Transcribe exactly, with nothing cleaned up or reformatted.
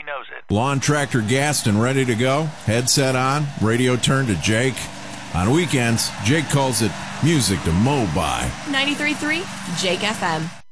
knows it. Lawn tractor gassed and ready to go? Headset on, radio turned to Jake. On weekends, Jake calls it music to mow by. ninety-three point three Jake F M.